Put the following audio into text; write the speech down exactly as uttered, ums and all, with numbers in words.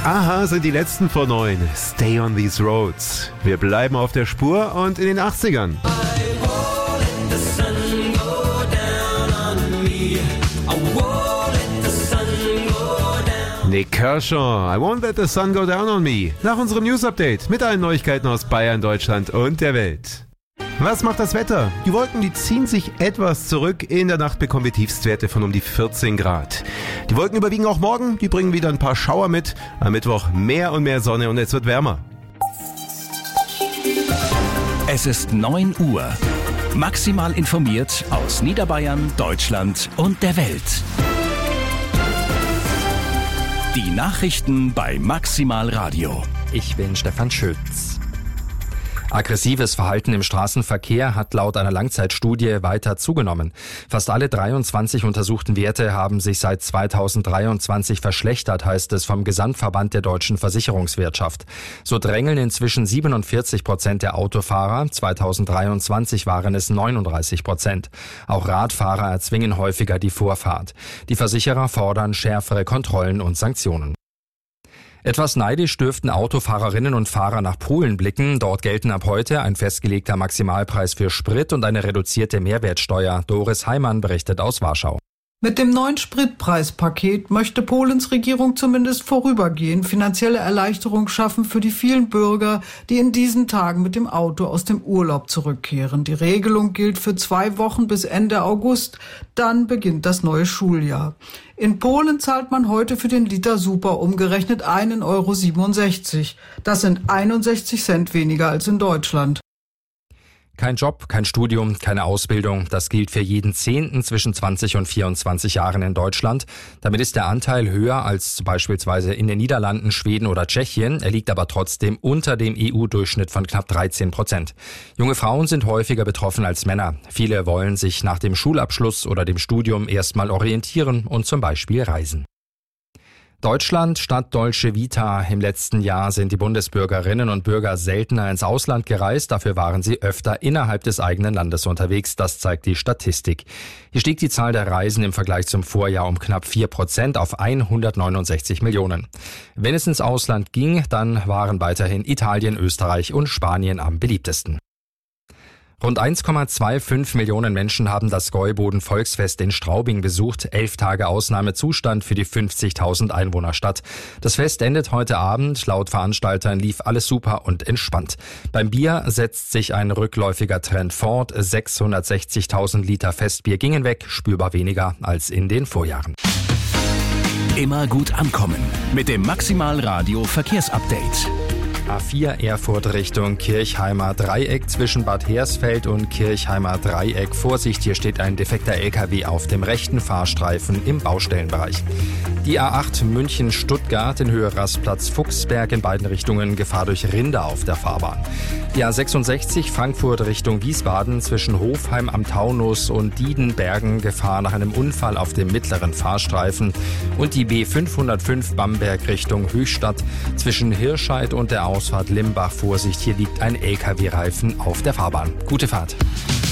Aha sind die letzten vor neun. Stay on these roads. Wir bleiben auf der Spur und in den achtzigern. Nick Kershaw, I won't let the sun go down on me. Nach unserem News-Update mit allen Neuigkeiten aus Bayern, Deutschland und der Welt. Was macht das Wetter? Die Wolken, die ziehen sich etwas zurück. In der Nacht bekommen wir Tiefstwerte von um die vierzehn Grad. Die Wolken überwiegen auch morgen. Die bringen wieder ein paar Schauer mit. Am Mittwoch mehr und mehr Sonne und es wird wärmer. Es ist neun Uhr. Maximal informiert aus Niederbayern, Deutschland und der Welt. Die Nachrichten bei Maximal Radio. Ich bin Stefan Schütz. Aggressives Verhalten im Straßenverkehr hat laut einer Langzeitstudie weiter zugenommen. Fast alle dreiundzwanzig untersuchten Werte haben sich seit zweitausenddreiundzwanzig verschlechtert, heißt es vom Gesamtverband der deutschen Versicherungswirtschaft. So drängeln inzwischen siebenundvierzig Prozent der Autofahrer, zweitausenddreiundzwanzig waren es neununddreißig Prozent. Auch Radfahrer erzwingen häufiger die Vorfahrt. Die Versicherer fordern schärfere Kontrollen und Sanktionen. Etwas neidisch dürften Autofahrerinnen und Fahrer nach Polen blicken. Dort gelten ab heute ein festgelegter Maximalpreis für Sprit und eine reduzierte Mehrwertsteuer. Doris Heimann berichtet aus Warschau. Mit dem neuen Spritpreispaket möchte Polens Regierung zumindest vorübergehend finanzielle Erleichterung schaffen für die vielen Bürger, die in diesen Tagen mit dem Auto aus dem Urlaub zurückkehren. Die Regelung gilt für zwei Wochen bis Ende August. Dann beginnt das neue Schuljahr. In Polen zahlt man heute für den Liter Super umgerechnet einen Euro siebenundsechzig. Das sind einundsechzig Cent weniger als in Deutschland. Kein Job, kein Studium, keine Ausbildung. Das gilt für jeden Zehnten zwischen zwanzig und vierundzwanzig Jahren in Deutschland. Damit ist der Anteil höher als beispielsweise in den Niederlanden, Schweden oder Tschechien. Er liegt aber trotzdem unter dem E U-Durchschnitt von knapp dreizehn Prozent. Junge Frauen sind häufiger betroffen als Männer. Viele wollen sich nach dem Schulabschluss oder dem Studium erstmal orientieren und zum Beispiel reisen. Deutschland statt Dolce Vita. Im letzten Jahr sind die Bundesbürgerinnen und Bürger seltener ins Ausland gereist. Dafür waren sie öfter innerhalb des eigenen Landes unterwegs. Das zeigt die Statistik. Hier stieg die Zahl der Reisen im Vergleich zum Vorjahr um knapp vier Prozent auf hundertneunundsechzig Millionen. Wenn es ins Ausland ging, dann waren weiterhin Italien, Österreich und Spanien am beliebtesten. Rund eins Komma fünfundzwanzig Millionen Menschen haben das Gäuboden-Volksfest in Straubing besucht. Elf Tage Ausnahmezustand für die fünfzigtausend Einwohnerstadt. Das Fest endet heute Abend. Laut Veranstaltern lief alles super und entspannt. Beim Bier setzt sich ein rückläufiger Trend fort. sechshundertsechzigtausend Liter Festbier gingen weg, spürbar weniger als in den Vorjahren. Immer gut ankommen mit dem Maximal Radio Verkehrsupdate. A vier Erfurt Richtung Kirchheimer Dreieck zwischen Bad Hersfeld und Kirchheimer Dreieck. Vorsicht, hier steht ein defekter L K W auf dem rechten Fahrstreifen im Baustellenbereich. Die A acht München-Stuttgart in Höhe Rastplatz-Fuchsberg in beiden Richtungen Gefahr durch Rinder auf der Fahrbahn. Die A sechsundsechzig Frankfurt Richtung Wiesbaden zwischen Hofheim am Taunus und Diedenbergen Gefahr nach einem Unfall auf dem mittleren Fahrstreifen. Und die B fünfhundertfünf Bamberg Richtung Höchstadt zwischen Hirscheid und der Ausfahrt Limbach. Vorsicht, hier liegt ein L K W-Reifen auf der Fahrbahn. Gute Fahrt.